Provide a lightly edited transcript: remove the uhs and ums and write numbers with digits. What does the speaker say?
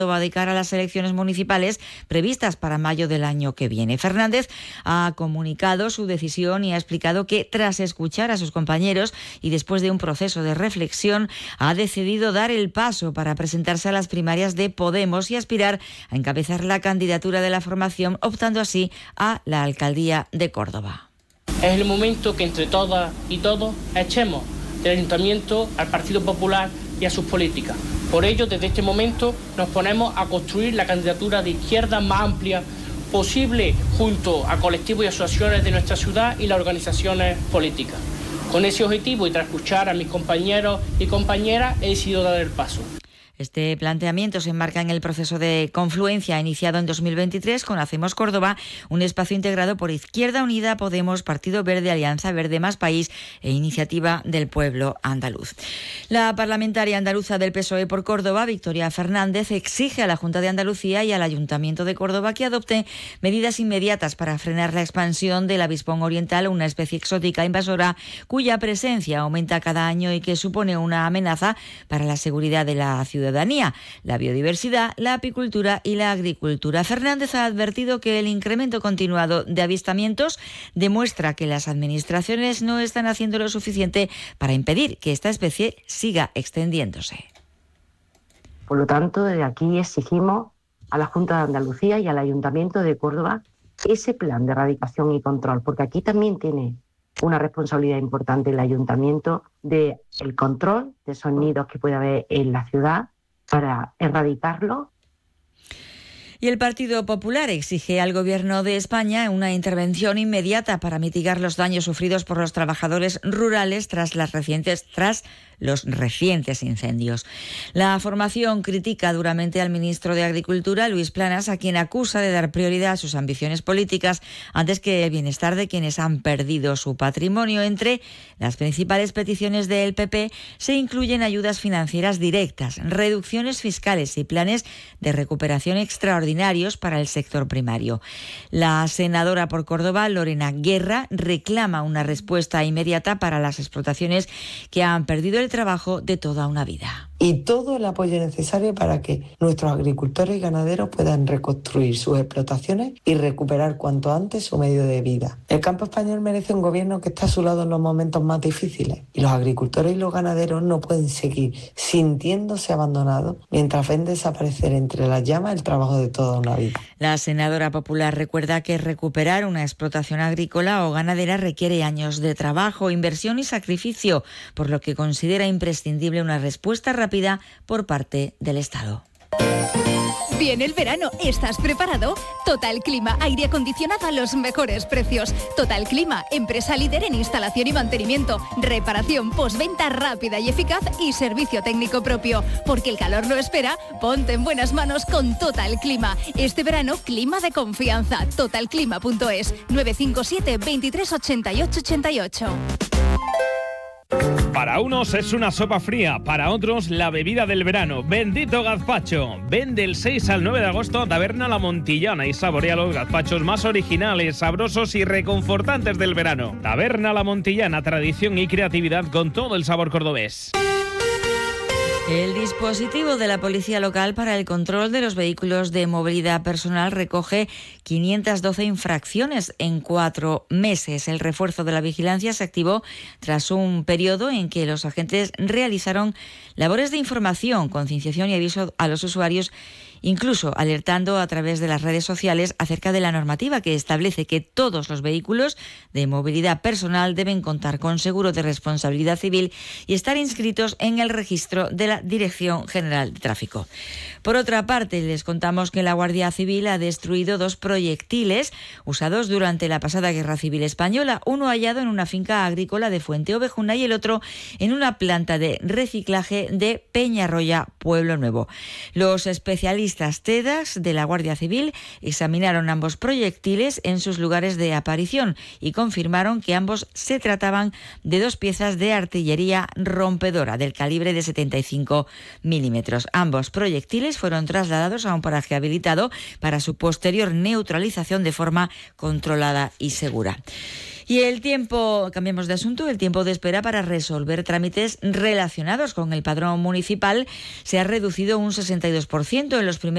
de cara a las elecciones municipales previstas para mayo del año que viene. Fernández ha comunicado su decisión y ha explicado que tras escuchar a sus compañeros y después de un proceso de reflexión ha decidido dar el paso para presentarse a las primarias de Podemos y aspirar a encabezar la candidatura de la formación, optando así a la alcaldía de Córdoba. Es el momento que entre todas y todos echemos del Ayuntamiento al Partido Popular y a sus políticas. Por ello, desde este momento nos ponemos a construir la candidatura de izquierda más amplia posible junto a colectivos y asociaciones de nuestra ciudad y las organizaciones políticas. Con ese objetivo y tras escuchar a mis compañeros y compañeras, he decidido dar el paso. Este planteamiento se enmarca en el proceso de confluencia iniciado en 2023 con Hacemos Córdoba, un espacio integrado por Izquierda Unida, Podemos, Partido Verde, Alianza Verde Más País e Iniciativa del Pueblo Andaluz. La parlamentaria andaluza del PSOE por Córdoba, Victoria Fernández, exige a la Junta de Andalucía y al Ayuntamiento de Córdoba que adopten medidas inmediatas para frenar la expansión del avispón oriental, una especie exótica invasora cuya presencia aumenta cada año y que supone una amenaza para la seguridad de la ciudadanía, la biodiversidad, la apicultura y la agricultura. Fernández ha advertido que el incremento continuado de avistamientos demuestra que las administraciones no están haciendo lo suficiente para impedir que esta especie siga extendiéndose. Por lo tanto, desde aquí exigimos a la Junta de Andalucía y al Ayuntamiento de Córdoba ese plan de erradicación y control, porque aquí también tiene una responsabilidad importante el Ayuntamiento del control de esos nidos que puede haber en la ciudad para erradicarlo. Y el Partido Popular exige al Gobierno de España una intervención inmediata para mitigar los daños sufridos por los trabajadores rurales tras los recientes incendios. La formación critica duramente al ministro de Agricultura, Luis Planas, a quien acusa de dar prioridad a sus ambiciones políticas antes que el bienestar de quienes han perdido su patrimonio. Entre las principales peticiones del PP se incluyen ayudas financieras directas, reducciones fiscales y planes de recuperación extraordinarios para el sector primario. La senadora por Córdoba, Lorena Guerra, reclama una respuesta inmediata para las explotaciones que han perdido el trabajo de toda una vida. Y todo el apoyo necesario para que nuestros agricultores y ganaderos puedan reconstruir sus explotaciones y recuperar cuanto antes su medio de vida. El campo español merece un gobierno que esté a su lado en los momentos más difíciles y los agricultores y los ganaderos no pueden seguir sintiéndose abandonados mientras ven desaparecer entre las llamas el trabajo de toda una vida. La senadora popular recuerda que recuperar una explotación agrícola o ganadera requiere años de trabajo, inversión y sacrificio, por lo que considera imprescindible una respuesta rápida por parte del Estado. Viene el verano, ¿estás preparado? Total Clima, aire acondicionado a los mejores precios. Total Clima, empresa líder en instalación y mantenimiento, reparación, postventa rápida y eficaz y servicio técnico propio. Porque el calor no espera, ponte en buenas manos con Total Clima. Este verano, clima de confianza. Totalclima.es, 957 23 88 88. Para unos es una sopa fría, para otros la bebida del verano. Bendito gazpacho. Ven del 6 al 9 de agosto a Taberna La Montillana y saborea los gazpachos más originales, sabrosos y reconfortantes del verano. Taberna La Montillana, tradición y creatividad con todo el sabor cordobés. El dispositivo de la Policía Local para el control de los vehículos de movilidad personal recoge 512 infracciones en 4 meses. El refuerzo de la vigilancia se activó tras un periodo en que los agentes realizaron labores de información, concienciación y aviso a los usuarios, incluso alertando a través de las redes sociales acerca de la normativa que establece que todos los vehículos de movilidad personal deben contar con seguro de responsabilidad civil y estar inscritos en el registro de la Dirección General de Tráfico. Por otra parte, les contamos que la Guardia Civil ha destruido 2 proyectiles usados durante la pasada Guerra Civil Española, uno hallado en una finca agrícola de Fuente Ovejuna y el otro en una planta de reciclaje de Peñarroya, Pueblo Nuevo. Los especialistas TEDAS de la Guardia Civil examinaron ambos proyectiles en sus lugares de aparición y confirmaron que ambos se trataban de 2 piezas de artillería rompedora del calibre de 75 milímetros. Ambos proyectiles fueron trasladados a un paraje habilitado para su posterior neutralización de forma controlada y segura. Y el tiempo, cambiamos de asunto, el tiempo de espera para resolver trámites relacionados con el padrón municipal se ha reducido un 62% en los primeros